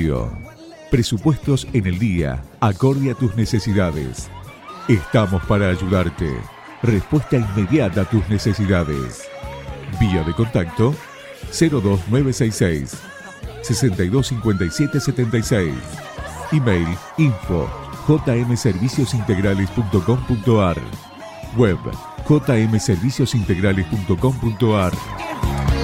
Servicio. Presupuestos en el día, acorde a tus necesidades. Estamos para ayudarte. Respuesta inmediata a tus necesidades. Vía de contacto 02966 625776. Email info@jmserviciosintegrales.com.ar. Web jmserviciosintegrales.com.ar.